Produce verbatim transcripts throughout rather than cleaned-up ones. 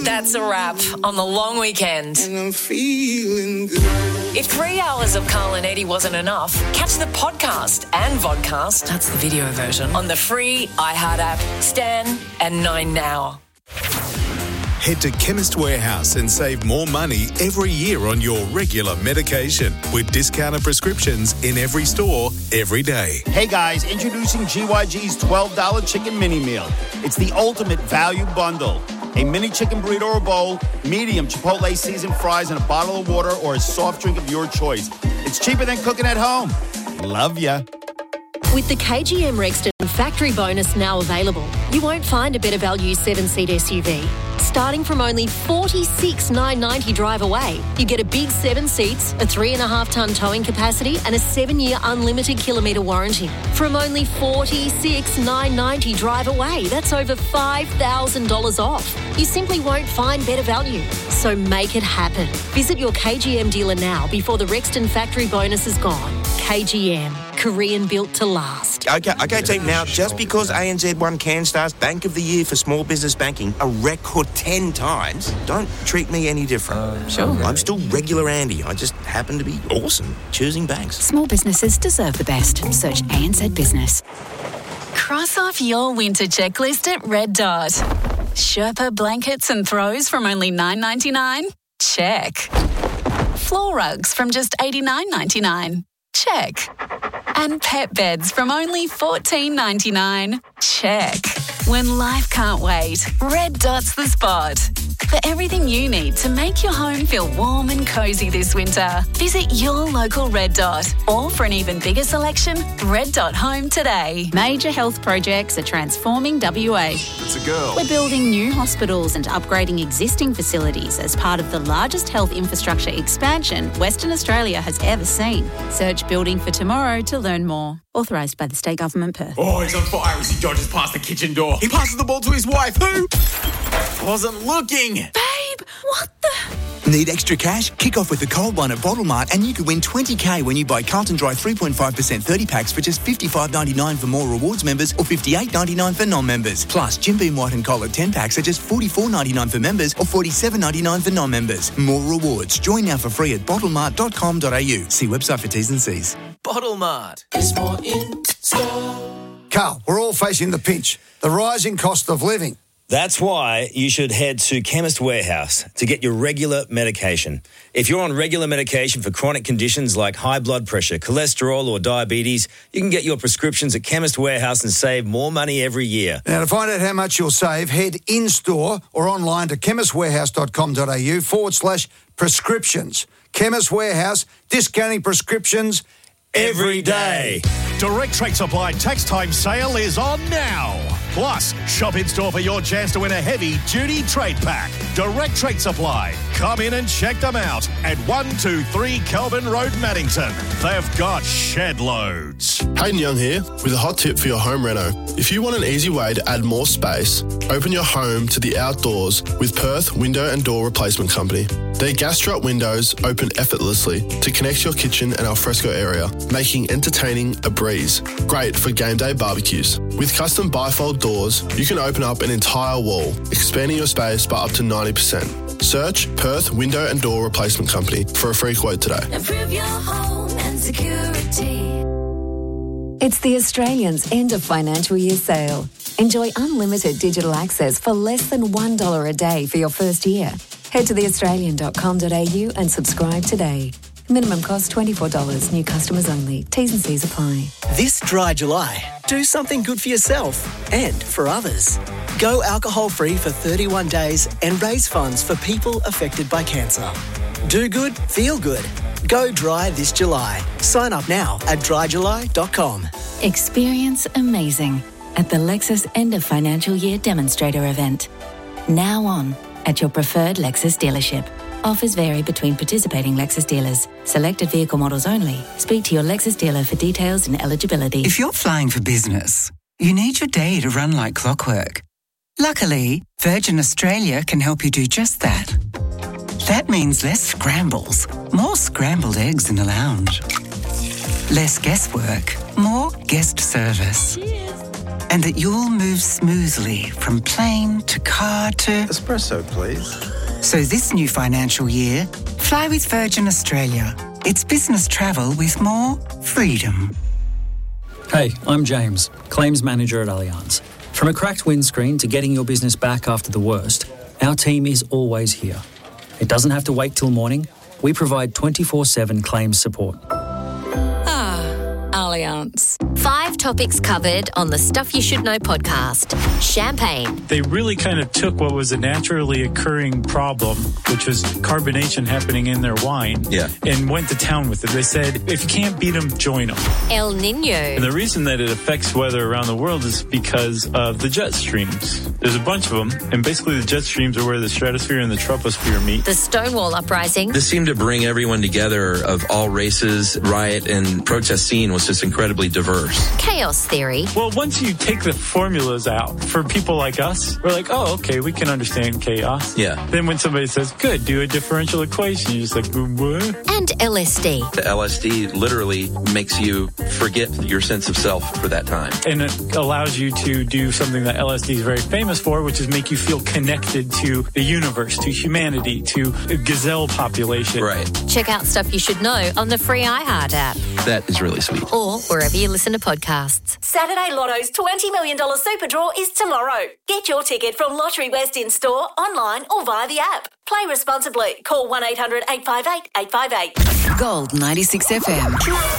That's a wrap on the long weekend. And I'm feeling good. If three hours of Carl and Eddie wasn't enough, catch the podcast and vodcast, that's the video version, on the free iHeart app, Stan and Nine Now. Head to Chemist Warehouse and save more money every year on your regular medication with discounted prescriptions in every store, every day. Hey guys, introducing G Y G's twelve dollars chicken mini meal. It's the ultimate value bundle. A mini chicken burrito or bowl, medium Chipotle seasoned fries, and a bottle of water or a soft drink of your choice. It's cheaper than cooking at home. Love ya. With the K G M Rexton factory bonus now available, you won't find a better value seven-seat S U V. Starting from only forty-six thousand nine hundred ninety dollars drive away, you get a big seven seats, a three and a half tonne towing capacity, and a seven-year unlimited kilometre warranty. From only forty-six thousand nine hundred ninety dollars drive away, that's over five thousand dollars off. You simply won't find better value. So make it happen. Visit your K G M dealer now before the Rexton factory bonus is gone. K G M, Korean built to last. Okay, okay, team. Now, just because A N Z won CanStar's Bank of the Year for small business banking a record ten times, don't treat me any different. Uh, sure. I'm still regular Andy. I just happen to be awesome choosing banks. Small businesses deserve the best. Search A N Z Business. Cross off your winter checklist at Red Dot. Sherpa blankets and throws from only nine dollars ninety-nine? Check. Floor rugs from just eighty-nine dollars ninety-nine? Check. And pet beds from only fourteen dollars ninety-nine? Check. When life can't wait, Red Dot's the spot. For everything you need to make your home feel warm and cosy this winter, visit your local Red Dot. Or for an even bigger selection, Red Dot Home today. Major health projects are transforming W A. It's a girl. We're building new hospitals and upgrading existing facilities as part of the largest health infrastructure expansion Western Australia has ever seen. Search Building for Tomorrow to learn more. Authorised by the State Government, Perth. Oh, he's on fire as he dodges past the kitchen door. He passes the ball to his wife, who wasn't looking. Babe, what the... Need extra cash? Kick off with the cold one at Bottle Mart and you could win twenty K when you buy Carlton Dry three point five percent thirty packs for just fifty-five dollars ninety-nine for More Rewards members or fifty-eight dollars ninety-nine for non-members. Plus, Jim Beam White and Cola ten packs are just forty-four dollars ninety-nine for members or forty-seven dollars ninety-nine for non-members. More Rewards. Join now for free at bottle mart dot com dot a u. See website for T's and C's. Bottle Mart. There's more in store. Carl, we're all facing the pinch, the rising cost of living. That's why you should head to Chemist Warehouse to get your regular medication. If you're on regular medication for chronic conditions like high blood pressure, cholesterol or diabetes, you can get your prescriptions at Chemist Warehouse and save more money every year. Now, to find out how much you'll save, head in-store or online to chemist warehouse dot com dot a u forward slash prescriptions. Chemist Warehouse, discounting prescriptions every day. Direct Trade Supply Tax Time Sale is on now. Plus, shop in store for your chance to win a heavy-duty trade pack. Direct Trade Supply. Come in and check them out at one two three Kelvin Road, Maddington. They've got shed loads. Hayden Young here with a hot tip for your home reno. If you want an easy way to add more space, open your home to the outdoors with Perth Window and Door Replacement Company. Their gas strut windows open effortlessly to connect your kitchen and alfresco area, making entertaining a breeze. Great for game day barbecues. With custom bifold doors, you can open up an entire wall, expanding your space by up to ninety percent. Search Perth Window and Door Replacement Company for a free quote today. Improve your home and security. It's the Australians' end of financial year sale. Enjoy unlimited digital access for less than one dollar a day for your first year. Head to the australian dot com dot a u and subscribe today. Minimum cost twenty-four dollars. New customers only. T's and C's apply. This dry July, do something good for yourself and for others. Go alcohol-free for thirty-one days and raise funds for people affected by cancer. Do good, feel good. Go dry this July. Sign up now at dry july dot com. Experience amazing at the Lexus End of Financial Year Demonstrator event. Now on at your preferred Lexus dealership. Offers vary between participating Lexus dealers. Selected vehicle models only. Speak to your Lexus dealer for details and eligibility. If you're flying for business, you need your day to run like clockwork. Luckily, Virgin Australia can help you do just that. That means less scrambles, more scrambled eggs in the lounge. Less guesswork, more guest service. Cheers. and that you'll move smoothly from plane to car to... Espresso, please. So this new financial year, fly with Virgin Australia. It's business travel with more freedom. Hey, I'm James, Claims Manager at Allianz. From a cracked windscreen to getting your business back after the worst, our team is always here. It doesn't have to wait till morning. We provide twenty-four seven claims support. Ah, Allianz. Five topics covered on the Stuff You Should Know podcast. Champagne. They really kind of took what was a naturally occurring problem, which was carbonation happening in their wine, yeah. and went to town with it. They said, if you can't beat them, join them. El Nino. And the reason that it affects weather around the world is because of the jet streams. There's a bunch of them, and basically the jet streams are where the stratosphere and the troposphere meet. The Stonewall Uprising. This seemed to bring everyone together of all races. Riot and protest scene was just incredibly diverse. Chaos theory. Well, once you take the formulas out, for people like us, we're like, oh, okay, we can understand chaos. Yeah. Then when somebody says, good, do a differential equation, you're just like, what? And L S D. The L S D literally makes you forget your sense of self for that time. And it allows you to do something that L S D is very famous for, which is make you feel connected to the universe, to humanity, to a gazelle population. Right. Check out Stuff You Should Know on the free iHeart app. That is really sweet. Or wherever you listen to podcasts. Saturday Lotto's twenty million dollars Super Draw is tomorrow. Get your ticket from Lottery West in-store, online or via the app. Play responsibly. Call one eight hundred eight five eight eight five eight. Gold ninety-six F M.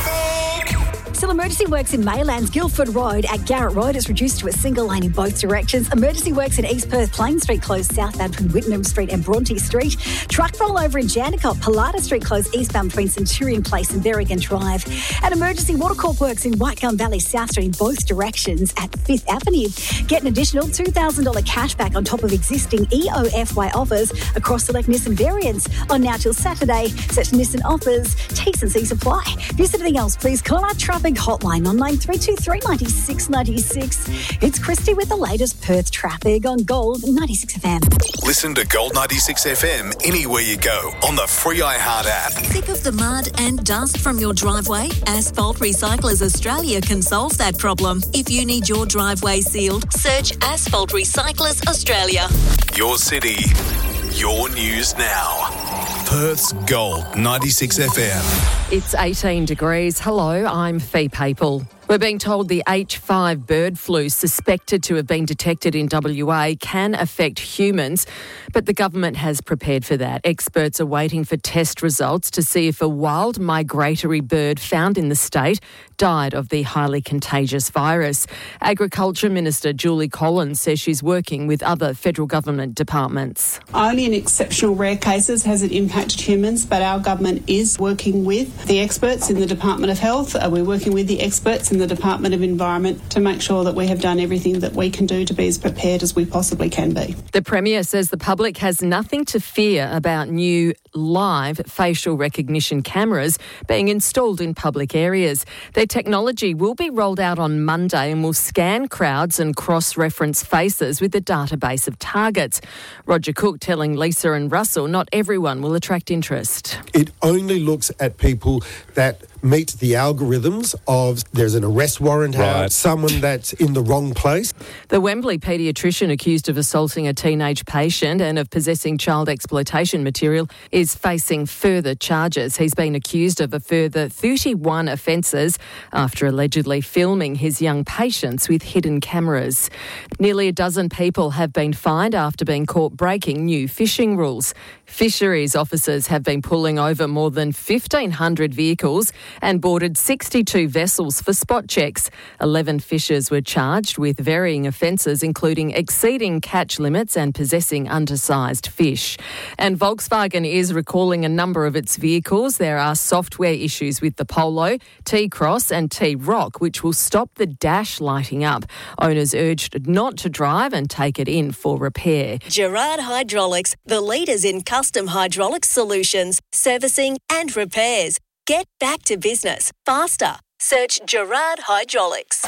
Still emergency works in Maylands, Guildford Road at Garrett Road is reduced to a single lane in both directions. Emergency works in East Perth, Plain Street closed southbound between Whitnam Street and Bronte Street. Truck rollover in Jandakot, Pilata Street closed eastbound between Centurion Place and Berrigan Drive. And emergency watercourse works in Whitegum Valley, South Street in both directions at Fifth Avenue. Get an additional two thousand dollars cash back on top of existing E O F Y offers across select Nissan variants on now till Saturday. Such Nissan offers, T's and C's apply. If there's anything else, please call our traffic hotline on nine three two three nine six nine six. It's Christy with the latest Perth traffic on Gold ninety-six F M. Listen to Gold ninety-six F M anywhere you go on the free iHeart app. Sick of the mud and dust from your driveway? Asphalt Recyclers Australia can solve that problem. If you need your driveway sealed, search Asphalt Recyclers Australia. Your city, your news now. Perth's Gold ninety-six F M. It's eighteen degrees. Hello, I'm Fee Papel. We're being told the H five bird flu suspected to have been detected in W A can affect humans, but the government has prepared for that. Experts are waiting for test results to see if a wild migratory bird found in the state died of the highly contagious virus. Agriculture Minister Julie Collins says she's working with other federal government departments. Only in exceptional rare cases has it impacted humans, but our government is working with the experts in the Department of Health. We're working with the experts in the Department of Environment to make sure that we have done everything that we can do to be as prepared as we possibly can be. The Premier says the public has nothing to fear about new live facial recognition cameras being installed in public areas. Their technology will be rolled out on Monday and will scan crowds and cross-reference faces with a database of targets. Roger Cook telling Lisa and Russell not everyone will attract interest. It only looks at people that meet the algorithms of there's an arrest warrant out, right. someone that's in the wrong place. The Wembley paediatrician accused of assaulting a teenage patient and of possessing child exploitation material is facing further charges. He's been accused of a further thirty-one offences after allegedly filming his young patients with hidden cameras. Nearly a dozen people have been fined after being caught breaking new fishing rules. Fisheries officers have been pulling over more than fifteen hundred vehicles and boarded sixty-two vessels for spot checks. eleven fishers were charged with varying offences, including exceeding catch limits and possessing undersized fish. And Volkswagen is recalling a number of its vehicles. There are software issues with the Polo, T-Cross and T-Rock, which will stop the dash lighting up. Owners urged not to drive and take it in for repair. Gerard Hydraulics, the leaders in custom hydraulics solutions, servicing and repairs. Get back to business faster. Search Gerard Hydraulics.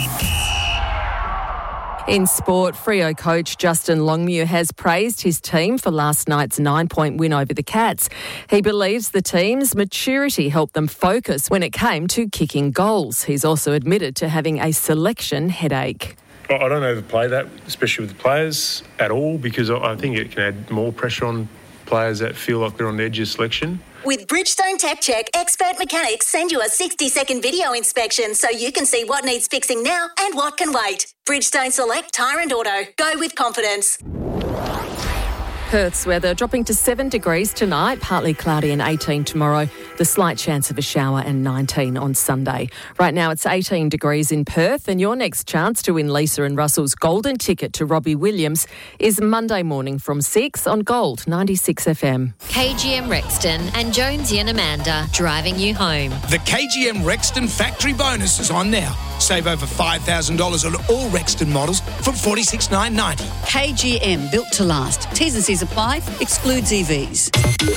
In sport, Freo coach Justin Longmuir has praised his team for last night's nine-point win over the Cats. He believes the team's maturity helped them focus when it came to kicking goals. He's also admitted to having a selection headache. I don't overplay that, especially with the players at all, because I think it can add more pressure on players that feel like they're on the edge of selection. With Bridgestone Tech Check, expert mechanics send you a sixty-second video inspection so you can see what needs fixing now and what can wait. Bridgestone Select Tyre and Auto. Go with confidence. Perth's weather dropping to seven degrees tonight, partly cloudy and eighteen tomorrow. The slight chance of a shower and nineteen on Sunday. Right now it's eighteen degrees in Perth, and your next chance to win Lisa and Russell's golden ticket to Robbie Williams is Monday morning from six on Gold ninety-six F M. K G M Rexton and Jonesy and Amanda driving you home. The K G M Rexton factory bonus is on now. Save over five thousand dollars on all Rexton models from forty-six thousand nine hundred ninety dollars. K G M, built to last. T's and C's apply. Excludes E Vs.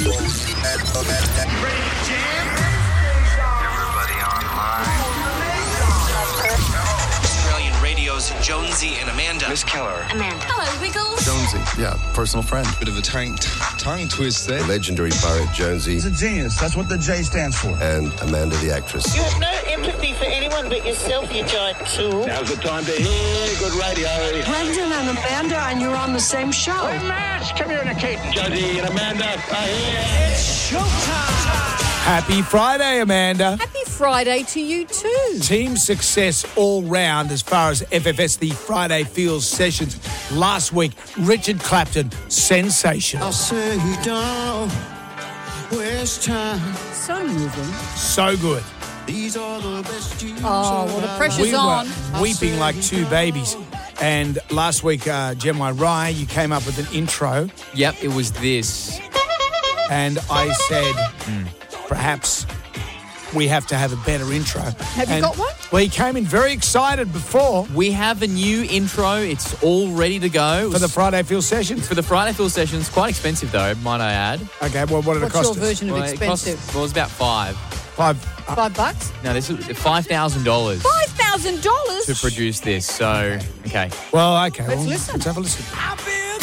Australian Radio's Jonesy and Amanda. Miss Keller. Amanda. Hello, Wiggles. Jonesy, yeah, personal friend. Bit of a tongue, tongue twist there. Legendary poet Jonesy. He's a genius. That's what the J stands for. And Amanda, the actress. You have no empathy for anyone but yourself, you giant tool. Now's the time to hear good radio. Brendan and Amanda, and you're on the same show. We're mass communicating. Jonesy and Amanda are here. It's showtime. Happy Friday, Amanda. Happy Friday to you too. Team success all round as far as F F S, the Friday Feels sessions. Last week, Richard Clapton, sensational. I'll say down, waste time. So moving. So good. These are the best years. Oh, well, the pressure's we on. Were weeping like two babies. And last week, uh, Gemma Rye, you came up with an intro. Yep, it was this. And I said, mm. perhaps we have to have a better intro. Have and you got one? Well, he came in very excited before. We have a new intro. It's all ready to go. For the Friday Feel Sessions? For the Friday Feel Sessions. Quite expensive, though, might I add. Okay, well, what did What's it cost your us? version of well, expensive? It cost, well, it was about five. Five. Uh, Five bucks? No, this is five thousand dollars. Five thousand dollars? To produce this, so, okay. Well, okay. Let's well, listen. Let's have a listen. I've